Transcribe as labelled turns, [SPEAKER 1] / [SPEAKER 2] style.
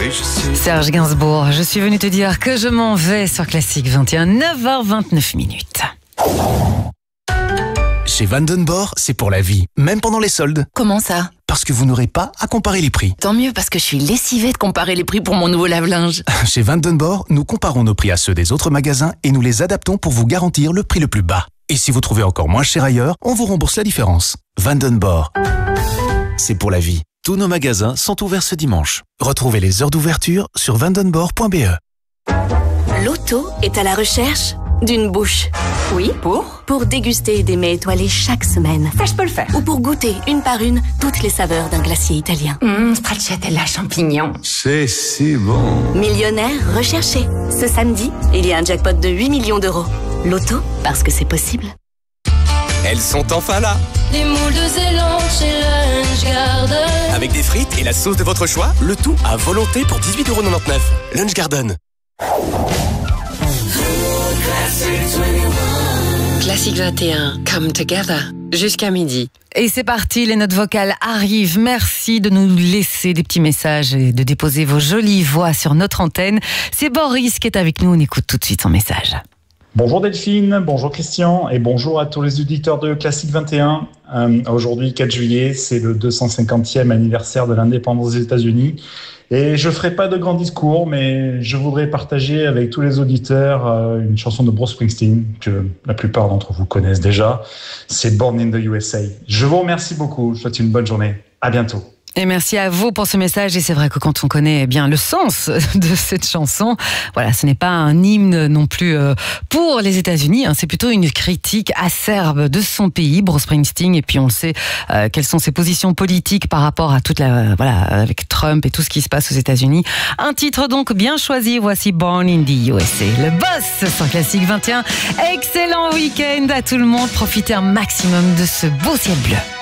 [SPEAKER 1] Oui, je sais.
[SPEAKER 2] Serge Gainsbourg, je suis venu te dire que je m'en vais sur Classique 21, 9h29 minutes.
[SPEAKER 3] Chez Vandenborg, c'est pour la vie, même pendant les soldes.
[SPEAKER 4] Comment ça?
[SPEAKER 3] Parce que vous n'aurez pas à comparer les prix.
[SPEAKER 4] Tant mieux, parce que je suis lessivée de comparer les prix pour mon nouveau lave-linge.
[SPEAKER 3] Chez Vandenborg, nous comparons nos prix à ceux des autres magasins et nous les adaptons pour vous garantir le prix le plus bas. Et si vous trouvez encore moins cher ailleurs, on vous rembourse la différence. Vandenborg, c'est pour la vie. Tous nos magasins sont ouverts ce dimanche. Retrouvez les heures d'ouverture sur vandenborg.be.
[SPEAKER 5] L'auto est à la recherche d'une bouche. Oui, pour déguster des mets étoilés chaque semaine.
[SPEAKER 6] Ça, je peux le faire.
[SPEAKER 5] Ou pour goûter, une par une, toutes les saveurs d'un glacier italien.
[SPEAKER 6] Stracciatella champignon.
[SPEAKER 1] C'est si bon.
[SPEAKER 5] Millionnaire recherché. Ce samedi, il y a un jackpot de 8 millions d'euros. L'auto, parce que c'est possible.
[SPEAKER 7] Elles sont enfin là.
[SPEAKER 8] Les moules de Zélande chez Lunch Garden.
[SPEAKER 7] Avec des frites et la sauce de votre choix, le tout à volonté pour 18,99 €. Lunch Garden.
[SPEAKER 9] Classique 21, Come Together, jusqu'à midi.
[SPEAKER 2] Et c'est parti, les notes vocales arrivent. Merci de nous laisser des petits messages et de déposer vos jolies voix sur notre antenne. C'est Boris qui est avec nous, on écoute tout de suite son message.
[SPEAKER 10] Bonjour Delphine, bonjour Christian et bonjour à tous les auditeurs de Classique 21. Aujourd'hui, 4 juillet, c'est le 250e anniversaire de l'indépendance des États-Unis. Et je ne ferai pas de grand discours, mais je voudrais partager avec tous les auditeurs une chanson de Bruce Springsteen que la plupart d'entre vous connaissent déjà. C'est Born in the USA. Je vous remercie beaucoup. Je vous souhaite une bonne journée. À bientôt.
[SPEAKER 2] Et merci à vous pour ce message. Et c'est vrai que quand on connaît bien le sens de cette chanson, voilà, ce n'est pas un hymne non plus pour les États-Unis. C'est plutôt une critique acerbe de son pays, Bruce Springsteen. Et puis on le sait, quelles sont ses positions politiques par rapport à toute la, voilà, avec Trump et tout ce qui se passe aux États-Unis. Un titre donc bien choisi. Voici Born in the USA. Le boss sur Classique 21. Excellent week-end à tout le monde. Profitez un maximum de ce beau ciel bleu.